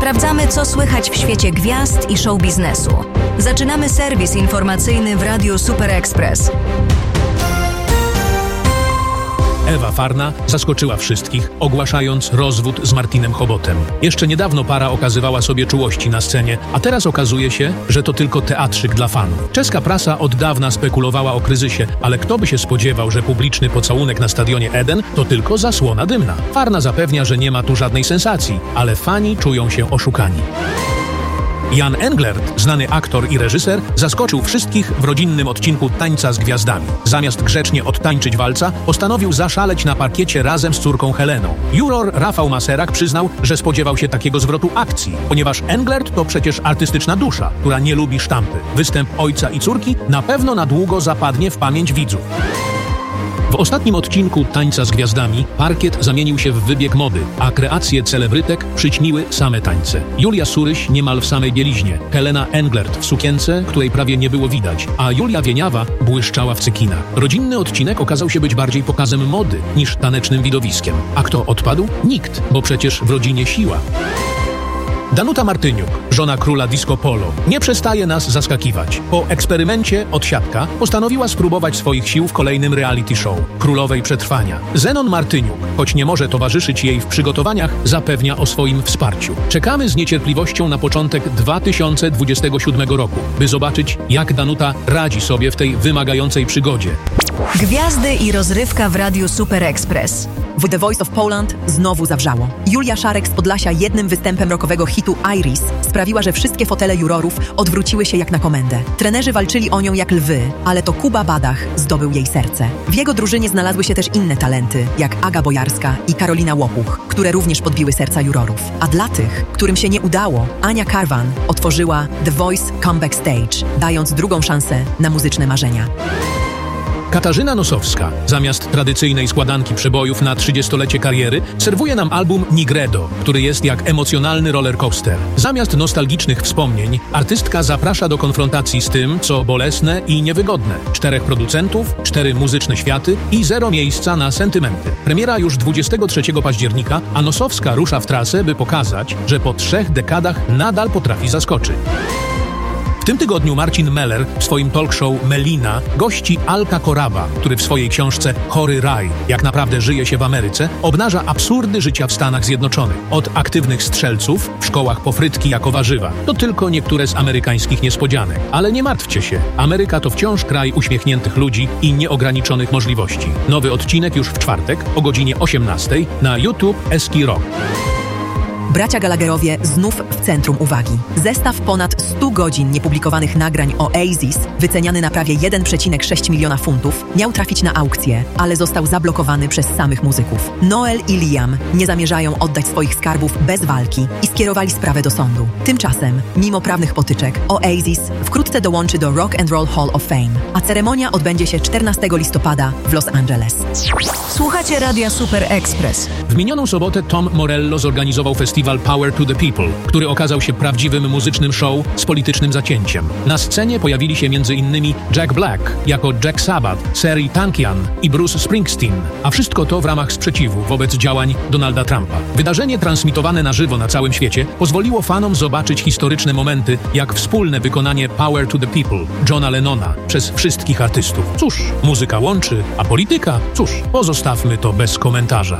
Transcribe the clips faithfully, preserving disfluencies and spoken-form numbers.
Sprawdzamy, co słychać w świecie gwiazd i show biznesu. Zaczynamy serwis informacyjny w Radiu Super Express. Ewa Farna zaskoczyła wszystkich, ogłaszając rozwód z Martinem Chobotem. Jeszcze niedawno para okazywała sobie czułości na scenie, a teraz okazuje się, że to tylko teatrzyk dla fanów. Czeska prasa od dawna spekulowała o kryzysie, ale kto by się spodziewał, że publiczny pocałunek na stadionie Eden to tylko zasłona dymna. Farna zapewnia, że nie ma tu żadnej sensacji, ale fani czują się oszukani. Jan Englert, znany aktor i reżyser, zaskoczył wszystkich w rodzinnym odcinku Tańca z Gwiazdami. Zamiast grzecznie odtańczyć walca, postanowił zaszaleć na parkiecie razem z córką Heleną. Juror Rafał Maserak przyznał, że spodziewał się takiego zwrotu akcji, ponieważ Englert to przecież artystyczna dusza, która nie lubi sztampy. Występ ojca i córki na pewno na długo zapadnie w pamięć widzów. W ostatnim odcinku Tańca z Gwiazdami parkiet zamienił się w wybieg mody, a kreacje celebrytek przyćmiły same tańce. Julia Suryś niemal w samej bieliźnie, Helena Englert w sukience, której prawie nie było widać, a Julia Wieniawa błyszczała w cekinach. Rodzinny odcinek okazał się być bardziej pokazem mody niż tanecznym widowiskiem. A kto odpadł? Nikt, bo przecież w rodzinie siła. Danuta Martyniuk, żona króla disco polo, nie przestaje nas zaskakiwać. Po eksperymencie Odsiadka postanowiła spróbować swoich sił w kolejnym reality show Królowej Przetrwania. Zenon Martyniuk, choć nie może towarzyszyć jej w przygotowaniach, zapewnia o swoim wsparciu. Czekamy z niecierpliwością na początek dwa tysiące dwudziestego siódmego roku, by zobaczyć, jak Danuta radzi sobie w tej wymagającej przygodzie. Gwiazdy i rozrywka w Radiu Super Express. W The Voice of Poland znowu zawrzało. Julia Szarek z Podlasia jednym występem rockowego hitu Iris sprawiła, że wszystkie fotele jurorów odwróciły się jak na komendę. Trenerzy walczyli o nią jak lwy, ale to Kuba Badach zdobył jej serce. W jego drużynie znalazły się też inne talenty, jak Aga Bojarska i Karolina Łopuch, które również podbiły serca jurorów. A dla tych, którym się nie udało, Ania Karwan otworzyła The Voice Comeback Stage, dając drugą szansę na muzyczne marzenia. Katarzyna Nosowska, zamiast tradycyjnej składanki przebojów na trzydziestolecie kariery, serwuje nam album Nigredo, który jest jak emocjonalny rollercoaster. Zamiast nostalgicznych wspomnień, artystka zaprasza do konfrontacji z tym, co bolesne i niewygodne. Czterech producentów, cztery muzyczne światy i zero miejsca na sentymenty. Premiera już dwudziestego trzeciego października, a Nosowska rusza w trasę, by pokazać, że po trzech dekadach nadal potrafi zaskoczyć. W tym tygodniu Marcin Meller w swoim talk show Melina gości Alka Koraba, który w swojej książce Chory Raj, jak naprawdę żyje się w Ameryce, obnaża absurdy życia w Stanach Zjednoczonych. Od aktywnych strzelców w szkołach po frytki jako warzywa. To tylko niektóre z amerykańskich niespodzianek. Ale nie martwcie się, Ameryka to wciąż kraj uśmiechniętych ludzi i nieograniczonych możliwości. Nowy odcinek już w czwartek o godzinie osiemnastej na YouTube Eski Rock. Bracia Gallagherowie znów w centrum uwagi. Zestaw ponad stu godzin niepublikowanych nagrań o Oasis, wyceniany na prawie jeden przecinek sześć miliona funtów, miał trafić na aukcję, ale został zablokowany przez samych muzyków. Noel i Liam nie zamierzają oddać swoich skarbów bez walki i skierowali sprawę do sądu. Tymczasem, mimo prawnych potyczek, Oasis wkrótce dołączy do Rock and Roll Hall of Fame, a ceremonia odbędzie się czternastego listopada w Los Angeles. Słuchacie Radia Super Express. W minioną sobotę Tom Morello zorganizował festiwal Power to the People, który okazał się prawdziwym muzycznym show z politycznym zacięciem. Na scenie pojawili się między innymi Jack Black jako Jack Sabbath, Serj Tankian i Bruce Springsteen, a wszystko to w ramach sprzeciwu wobec działań Donalda Trumpa. Wydarzenie transmitowane na żywo na całym świecie pozwoliło fanom zobaczyć historyczne momenty, jak wspólne wykonanie Power to the People Johna Lennona przez wszystkich artystów. Cóż, muzyka łączy, a polityka? Cóż, pozostawmy to bez komentarza.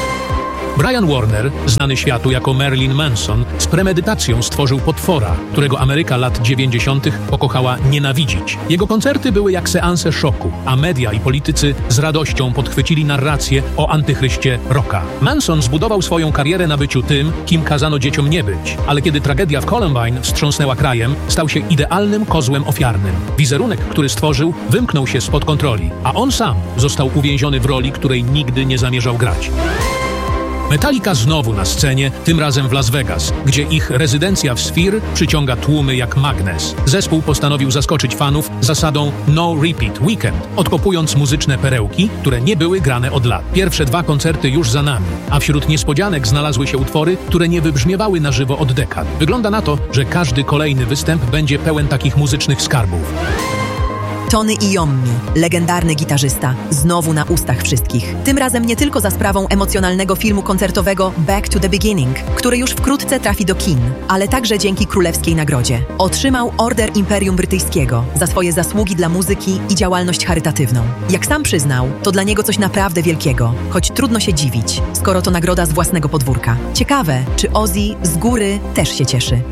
Brian Warner, znany światu jako Marilyn Manson, z premedytacją stworzył potwora, którego Ameryka lat dziewięćdziesiątych pokochała nienawidzić. Jego koncerty były jak seanse szoku, a media i politycy z radością podchwycili narrację o antychryście rocka. Manson zbudował swoją karierę na byciu tym, kim kazano dzieciom nie być, ale kiedy tragedia w Columbine wstrząsnęła krajem, stał się idealnym kozłem ofiarnym. Wizerunek, który stworzył, wymknął się spod kontroli, a on sam został uwięziony w roli, której nigdy nie zamierzał grać. Metallica znowu na scenie, tym razem w Las Vegas, gdzie ich rezydencja w Sphere przyciąga tłumy jak magnes. Zespół postanowił zaskoczyć fanów zasadą No Repeat Weekend, odkopując muzyczne perełki, które nie były grane od lat. Pierwsze dwa koncerty już za nami, a wśród niespodzianek znalazły się utwory, które nie wybrzmiewały na żywo od dekad. Wygląda na to, że każdy kolejny występ będzie pełen takich muzycznych skarbów. Tony Iommi, legendarny gitarzysta, znowu na ustach wszystkich. Tym razem nie tylko za sprawą emocjonalnego filmu koncertowego Back to the Beginning, który już wkrótce trafi do kin, ale także dzięki królewskiej nagrodzie. Otrzymał Order Imperium Brytyjskiego za swoje zasługi dla muzyki i działalność charytatywną. Jak sam przyznał, to dla niego coś naprawdę wielkiego, choć trudno się dziwić, skoro to nagroda z własnego podwórka. Ciekawe, czy Ozzy z góry też się cieszy.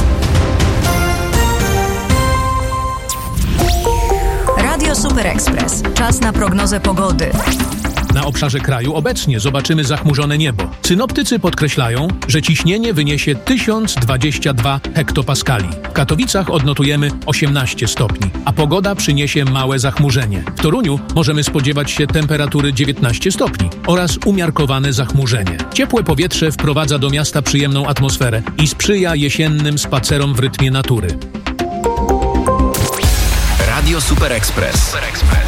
Radio Super Express. Czas na prognozę pogody. Na obszarze kraju obecnie zobaczymy zachmurzone niebo. Synoptycy podkreślają, że ciśnienie wyniesie tysiąc dwadzieścia dwa hektopaskali. W Katowicach odnotujemy osiemnaście stopni, a pogoda przyniesie małe zachmurzenie. W Toruniu możemy spodziewać się temperatury dziewiętnaście stopni oraz umiarkowane zachmurzenie. Ciepłe powietrze wprowadza do miasta przyjemną atmosferę i sprzyja jesiennym spacerom w rytmie natury. Radio Super Express. Super Express.